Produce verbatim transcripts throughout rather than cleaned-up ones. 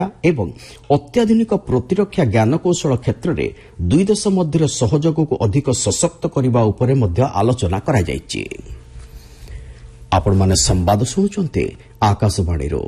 ଏବଂ ଅତ୍ୟାଧୁନିକ ପ୍ରତିରକ୍ଷା ଜ୍ଞାନକୌଶଳ କ୍ଷେତ୍ରରେ ଦୁଇ ଦେଶ ମଧ୍ୟରେ ସହଯୋଗକୁ ଅଧିକ ସଶକ୍ତ କରିବା ଉପରେ ମଧ୍ୟ ଆଲୋଚନା କରାଯାଇଛି। ଆପଣମାନେ ସମ୍ବାଦ ଶୁଣୁଛନ୍ତି ଆକାଶବାଣୀରୁ।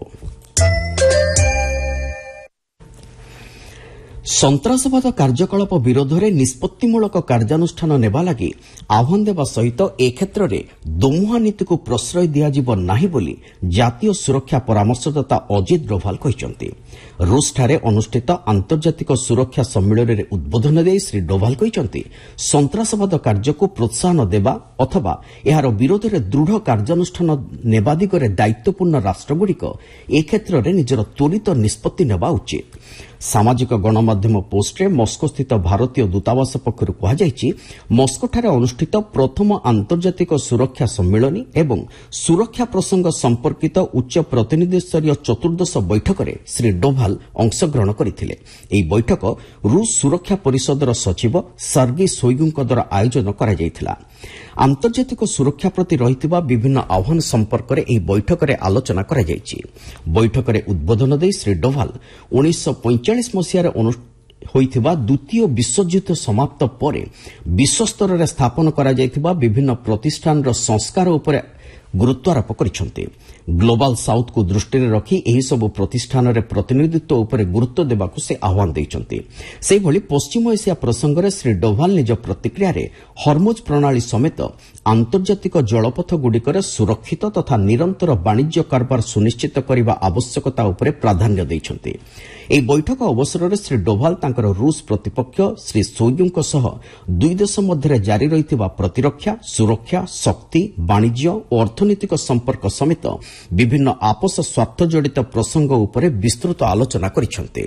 ସନ୍ତାସବାଦ କାର୍ଯ୍ୟକଳାପ ବିରୋଧରେ ନିଷ୍ପତ୍ତିମୂଳକ କାର୍ଯ୍ୟାନୁଷ୍ଠାନ ନେବା ଲାଗି ଆହ୍ୱାନ ଦେବା ସହିତ ଏ କ୍ଷେତ୍ରରେ ଦୋମୁହାଁ ନୀତିକୁ ପ୍ରଶ୍ରୟ ଦିଆଯିବ ନାହିଁ ବୋଲି ଜାତୀୟ ସୁରକ୍ଷା ପରାମର୍ଶଦାତା ଅଜିତ ଡୋଭାଲ କହିଛନ୍ତି। ରୁଷଠାରେ ଅନୁଷ୍ଠିତ ଆନ୍ତର୍ଜାତିକ ସୁରକ୍ଷା ସମ୍ମିଳନୀରେ ଉଦ୍ବୋଧନ ଦେଇ ଶ୍ରୀ ଡୋଭାଲ କହିଛନ୍ତି, ସନ୍ତାସବାଦ କାର୍ଯ୍ୟକୁ ପ୍ରୋତ୍ସାହନ ଦେବା ଅଥବା ଏହାର ବିରୋଧରେ ଦୃଢ଼ କାର୍ଯ୍ୟାନୁଷ୍ଠାନ ନେବା ଦିଗରେ ଦାୟିତ୍ୱପୂର୍ଣ୍ଣ ରାଷ୍ଟ୍ରଗୁଡ଼ିକ ଏ କ୍ଷେତ୍ରରେ ନିଜର ତ୍ୱରିତ ନିଷ୍ପତ୍ତି ନେବା ଉଚିତ। ସାମାଜିକ ଗଣମାଧ୍ୟମ ପୋଷ୍ଟରେ ମସ୍କୋସ୍ଥିତ ଭାରତୀୟ ଦୂତାବାସ ପକ୍ଷରୁ କୁହାଯାଇଛି, ମସ୍କୋଠାରେ ଅନୁଷ୍ଠିତ ପ୍ରଥମ ଆନ୍ତର୍ଜାତିକ ସୁରକ୍ଷା ସମ୍ମିଳନୀ ଏବଂ ସୁରକ୍ଷା ପ୍ରସଙ୍ଗ ସମ୍ପର୍କିତ ଉଚ୍ଚ ପ୍ରତିନିଧିସ୍ତରୀୟ ଚତୁର୍ଦ୍ଦଶ ବୈଠକରେ ଶ୍ରୀ ଡୋଭାଲ ଅଂଶଗ୍ରହଣ କରିଥିଲେ। ଏହି ବୈଠକ ରୁଷ ସୁରକ୍ଷା ପରିଷଦର ସଚିବ ସର୍ଗି ଶୋଇଗୁଙ୍କ ଦ୍ୱାରା ଆୟୋଜନ କରାଯାଇଥିଲା। ଆନ୍ତର୍ଜାତିକ ସୁରକ୍ଷା ପ୍ରତି ରହିଥିବା ବିଭିନ୍ନ ଆହ୍ୱାନ ସମ୍ପର୍କରେ ଏହି ବୈଠକରେ ଆଲୋଚନା କରାଯାଇଛି। ବୈଠକରେ ଉଦ୍ବୋଧନ ଦେଇ ଶ୍ରୀ ଡୋଭାଲ ଉଣେଇଶହ ପଇଁଚାଳିଶ ମସିହାରେ ହୋଇଥିବା ଦ୍ୱିତୀୟ ବିଶ୍ୱଯୁଦ୍ଧ ସମାପ୍ତ ପରେ ବିଶ୍ୱସ୍ତରରେ ସ୍ଥାପନ କରାଯାଇଥିବା ବିଭିନ୍ନ ପ୍ରତିଷ୍ଠାନର ସଂସ୍କାର ଉପରେ ଗୁରୁତ୍ୱାରୋପ କରିଛନ୍ତି। ଗ୍ଲୋବାଲ ସାଉଥକୁ ଦୃଷ୍ଟିରେ ରଖି ଏହିସବୁ ପ୍ରତିଷ୍ଠାନରେ ପ୍ରତିନିଧିତ୍ୱ ଉପରେ ଗୁରୁତ୍ୱ ଦେବାକୁ ସେ ଆହ୍ୱାନ ଦେଇଛନ୍ତି। ସେହିଭଳି ପଶ୍ଚିମ ଏସିଆ ପ୍ରସଙ୍ଗରେ ଶ୍ରୀ ଡୋଭାଲ ନିଜ ପ୍ରତିକ୍ରିୟାରେ ହର୍ମୁଜ ପ୍ରଣାଳୀ ସମେତ ଆନ୍ତର୍ଜାତିକ ଜଳପଥଗୁଡ଼ିକରେ ସୁରକ୍ଷିତ ତଥା ନିରନ୍ତର ବାଣିଜ୍ୟ କାରବାର ସୁନିଶ୍ଚିତ କରିବା ଆବଶ୍ୟକତା ଉପରେ ପ୍ରାଧାନ୍ୟ ଦେଇଛନ୍ତି। ଏହି ବୈଠକ ଅବସରରେ ଶ୍ରୀ ଡୋଭାଲ ତାଙ୍କର ରୁଷ ପ୍ରତିପକ୍ଷ ଶ୍ରୀ ଶୋଇଗୁଙ୍କ ସହ ଦୁଇ ଦେଶ ମଧ୍ୟରେ ଜାରି ରହିଥିବା ପ୍ରତିରକ୍ଷା, ସୁରକ୍ଷା, ଶକ୍ତି, ବାଣିଜ୍ୟ ଓ ଅର୍ଥନୈତିକ ସମ୍ପର୍କ ସମେତ ବିଭିନ୍ନ ଆପୋଷ ସ୍ୱାର୍ଥ ଜଡ଼ିତ ପ୍ରସଙ୍ଗ ଉପରେ ବିସ୍ତୃତ ଆଲୋଚନା କରିଛନ୍ତି।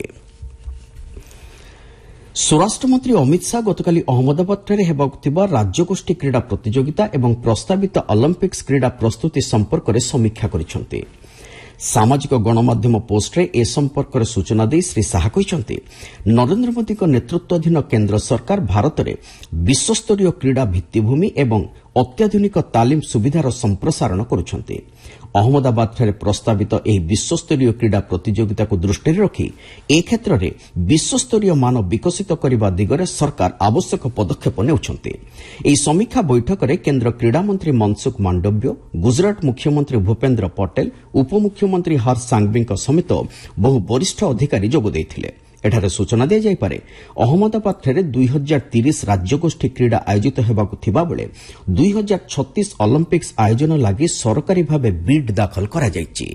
ସ୍ୱରାଷ୍ଟ୍ରମନ୍ତ୍ରୀ ଅମିତ ଶାହା ଗତକାଲି ଅହମ୍ମଦାବାଦଠାରେ ହେବାକୁ ଥିବା ରାଜ୍ୟଗୋଷ୍ଠୀ କ୍ରୀଡ଼ା ପ୍ରତିଯୋଗିତା ଏବଂ ପ୍ରସ୍ତାବିତ ଅଲିମ୍ପିକ୍ସ କ୍ରୀଡ଼ା ପ୍ରସ୍ତୁତି ସମ୍ପର୍କରେ ସମୀକ୍ଷା କରିଛନ୍ତି। ସାମାଜିକ ଗଣମାଧ୍ୟମ ପୋଷ୍ଟରେ ଏ ସମ୍ପର୍କରେ ସୂଚନା ଦେଇ ଶ୍ରୀ ଶାହା କହିଛନ୍ତି, ନରେନ୍ଦ୍ର ମୋଦିଙ୍କ ନେତୃତ୍ୱାଧୀନ କେନ୍ଦ୍ର ସରକାର ଭାରତରେ ବିଶ୍ୱସ୍ତରୀୟ କ୍ରୀଡ଼ା ଭିତ୍ତିଭୂମି ଏବଂ ଅତ୍ୟାଧୁନିକ ତାଲିମ ସୁବିଧାର ସମ୍ପ୍ରସାରଣ କରୁଛନ୍ତି। ଅହମ୍ମଦାବାଦଠାରେ ପ୍ରସ୍ତାବିତ ଏହି ବିଶ୍ୱସ୍ତରୀୟ କ୍ରୀଡ଼ା ପ୍ରତିଯୋଗିତାକୁ ଦୃଷ୍ଟିରେ ରଖି ଏ କ୍ଷେତ୍ରରେ ବିଶ୍ୱସ୍ତରୀୟ ମାନ ବିକଶିତ କରିବା ଦିଗରେ ସରକାର ଆବଶ୍ୟକ ପଦକ୍ଷେପ ନେଉଛନ୍ତି। ଏହି ସମୀକ୍ଷା ବୈଠକରେ କେନ୍ଦ୍ର କ୍ରୀଡ଼ାମନ୍ତ୍ରୀ ମନସୁଖ ମାଣ୍ଡବ୍ୟ, ଗୁଜରାଟ ମୁଖ୍ୟମନ୍ତ୍ରୀ ଭୂପେନ୍ଦ୍ର ପଟେଲ, ଉପମୁଖ୍ୟମନ୍ତ୍ରୀ ହର୍ଷ ସାଂଘଭିଙ୍କ ସମେତ ବହୁ ବରିଷ୍ଠ ଅଧିକାରୀ ଯୋଗ ଦେଇଥିଲେ। ଏଠାରେ ସୂଚନା ଦିଆଯାଇପାରେ, ଅହମ୍ମଦାବାଦଠାରେ ଦୁଇ ହଜାର ତିରିଶ ରାଜ୍ୟଗୋଷ୍ଠୀ କ୍ରୀଡ଼ା ଆୟୋଜିତ ହେବାକୁ ଥିବାବେଳେ ଦୁଇ ହଜାର ଛତିଶ ଅଲିମ୍ପିକ୍ସ ଆୟୋଜନ ଲାଗି ସରକାରୀ ଭାବେ ବିଡ୍ ଦାଖଲ କରାଯାଇଛି।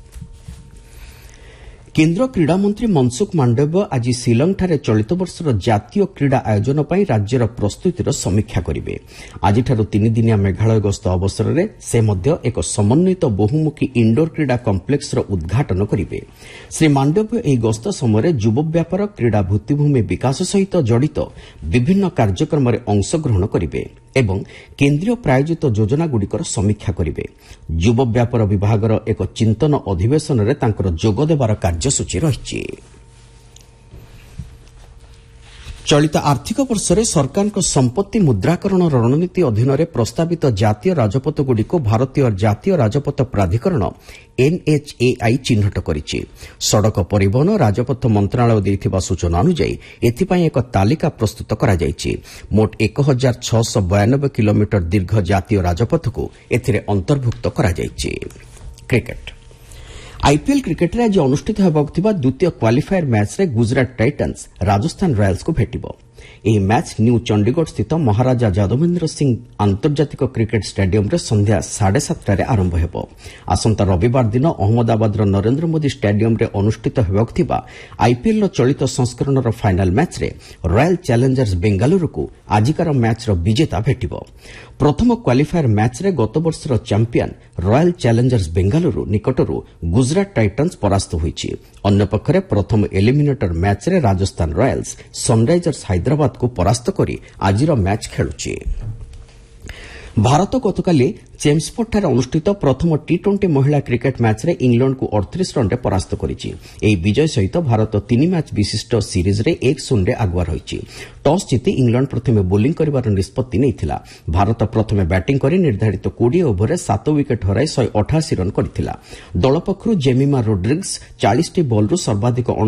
କେନ୍ଦ୍ର କ୍ରୀଡ଼ାମନ୍ତ୍ରୀ ମନସୁଖ ମାଣ୍ଡବ୍ୟ ଆଜି ଶିଲଂଠାରେ ଚଳିତ ବର୍ଷର ଜାତୀୟ କ୍ରୀଡ଼ା ଆୟୋଜନ ପାଇଁ ରାଜ୍ୟର ପ୍ରସ୍ତୁତିର ସମୀକ୍ଷା କରିବେ। ଆଜିଠାରୁ ତିନିଦିନିଆ ମେଘାଳୟ ଗସ୍ତ ଅବସରରେ ସେ ମଧ୍ୟ ଏକ ସମନ୍ୱିତ ବହୁମୁଖୀ ଇଣ୍ଡୋର କ୍ରୀଡ଼ା କମ୍ପ୍ଲେକ୍ସର ଉଦ୍ଘାଟନ କରିବେ। ଶ୍ରୀ ମାଣ୍ଡବ୍ୟ ଏହି ଗସ୍ତ ସମୟରେ ଯୁବ ବ୍ୟାପାର, କ୍ରୀଡ଼ା ଭିତ୍ତିଭୂମି ବିକାଶ ସହିତ ଜଡ଼ିତ ବିଭିନ୍ନ କାର୍ଯ୍ୟକ୍ରମରେ ଅଂଶଗ୍ରହଣ କରିବେ ଏବଂ କେନ୍ଦ୍ରୀୟ ପ୍ରାୟୋଜିତ ଯୋଜନାଗୁଡ଼ିକର ସମୀକ୍ଷା କରିବେ। ଯୁବ ବ୍ୟାପାର ବିଭାଗର ଏକ ଚିନ୍ତନ ଅଧିବେଶନରେ ତାଙ୍କର ଯୋଗ ଦେବାର କାର୍ଯ୍ୟସୂଚୀ ରହିଛି। ଚଳିତ ଆର୍ଥିକ ବର୍ଷରେ ସରକାରଙ୍କ ସମ୍ପତ୍ତି ମୁଦ୍ରାକରଣ ରଣନୀତି ଅଧୀନରେ ପ୍ରସ୍ତାବିତ ଜାତୀୟ ରାଜପଥଗୁଡ଼ିକୁ ଭାରତୀୟ ଜାତୀୟ ରାଜପଥ ପ୍ରାଧିକରଣ ଏନ୍ଏଚ୍ଏଆଇ ଚିହ୍ନଟ କରିଛି। ସଡ଼କ ପରିବହନ ରାଜପଥ ମନ୍ତ୍ରଣାଳୟ ଦେଇଥିବା ସୂଚନା ଅନୁଯାୟୀ ଏଥିପାଇଁ ଏକ ତାଲିକା ପ୍ରସ୍ତୁତ କରାଯାଇଛି। ମୋଟ ଏକ ହଜାର ଛଅଶହ ବୟାନବେ କିଲୋମିଟର ଦୀର୍ଘ ଜାତୀୟ ରାଜପଥକୁ ଏଥିରେ ଅନ୍ତର୍ଭୁକ୍ତ କରାଯାଇଛି। କ୍ରିକେଟ୍ ଆଇପିଏଲ୍ କ୍ରିକେଟରେ ଆଜି ଅନୁଷ୍ଠିତ ହେବାକୁ ଥିବା ଦ୍ୱିତୀୟ କ୍ୱାଲିଫାୟର ମ୍ୟାଚ୍ରେ ଗୁଜରାଟ ଟାଇଟାନ୍ସ ରାଜସ୍ଥାନ ରୟାଲ୍ସକୁ ଭେଟିବ। ଏହି ମ୍ୟାଚ୍ ନ୍ୟୁ ଚଣ୍ଡିଗଡ଼ସ୍ଥିତ ମହାରାଜା ଯାଦବେନ୍ଦ୍ର ସିଂ ଆନ୍ତର୍ଜାତିକ କ୍ରିକେଟ୍ ଷ୍ଟାଡିୟମ୍ରେ ସନ୍ଧ୍ୟା ସାଢ଼େ ସାତଟାରେ ଆରମ୍ଭ ହେବ। ଆସନ୍ତା ରବିବାର ଦିନ ଅହମ୍ମଦାବାଦର ନରେନ୍ଦ୍ର ମୋଦି ଷ୍ଟାଡିୟମ୍ରେ ଅନୁଷ୍ଠିତ ହେବାକୁ ଥିବା ଆଇପିଏଲ୍ର ଚଳିତ ସଂସ୍କରଣର ଫାଇନାଲ୍ ମ୍ୟାଚ୍ରେ ରୟାଲ୍ ଚ୍ୟାଲେଞ୍ଜର୍ସ ବେଙ୍ଗାଲୁରୁକୁ ଆଜିକାର ମ୍ୟାଚ୍ର ବିଜେତା ଭେଟିବ। ପ୍ରଥମ କ୍ୱାଲିଫାୟର ମ୍ୟାଚ୍ରେ ଗତବର୍ଷର ଚାମ୍ପିୟନ୍ ରୟାଲ୍ ଚ୍ୟାଲେଞ୍ଜର୍ସ ବେଙ୍ଗାଲୁରୁ ନିକଟରୁ ଗୁଜରାଟ ଟାଇଟାନ୍ସ ପରାସ୍ତ ହୋଇଛି। ଅନ୍ୟପକ୍ଷରେ ପ୍ରଥମ ଏଲିମିନେଟର ମ୍ୟାଚ୍ରେ ରାଜସ୍ଥାନ ରୟାଲ୍ସ ସନ୍ରାଇଜର୍ସ ହାଇଦ୍ରାବାଦକୁ ପରାସ୍ତ କରି ଆଜିର ମ୍ୟାଚ୍ ଖେଳୁଛି। ଭାରତ ଗତକାଲି ଚେମ୍ସଫୋର୍ଡଠାରେ ଅନୁଷ୍ଠିତ ପ୍ରଥମ ଟି ଟ୍ୱେଣ୍ଟି ମହିଳା କ୍ରିକେଟ୍ ମ୍ୟାଚ୍ରେ ଇଂଲଣ୍ଡକୁ ଅଠତିରିଶ ରନ୍ରେ ପରାସ୍ତ କରିଛି। ଏହି ବିଜୟ ସହିତ ଭାରତ ତିନି ମ୍ୟାଚ୍ ବିଶିଷ୍ଟ ସିରିଜ୍ରେ ଏକ ଶୂନରେ ଆଗୁଆ ରହିଛି। ଟସ୍ ଜିତି ଇଂଲଣ୍ଡ ପ୍ରଥମେ ବୋଲିଂ କରିବାର ନିଷ୍ପତ୍ତି ନେଇଥିଲା। ଭାରତ ପ୍ରଥମେ ବ୍ୟାଟିଂ କରି ନିର୍ଦ୍ଧାରିତ କୋଡ଼ିଏ ଓଭରରେ ସାତ ୱିକେଟ୍ ହରାଇ ଶହେ ଅଠାଅଶୀ ରନ୍ କରିଥିଲା। ଦଳ ପକ୍ଷରୁ ଜେମିମା ରୋଡ୍ରିଗ୍ସ ଚାଳିଶଟି ବଲ୍ରୁ ସର୍ବାଧିକ